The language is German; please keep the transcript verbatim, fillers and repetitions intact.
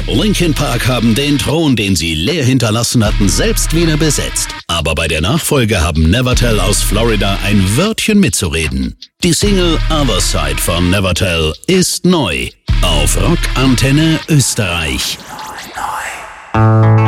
Linkin Park haben den Thron, den sie leer hinterlassen hatten, selbst wieder besetzt. Aber bei der Nachfolge haben Nevertell aus Florida ein Wörtchen mitzureden. Die Single Other Side von Nevertell ist neu auf Rock Antenne Österreich.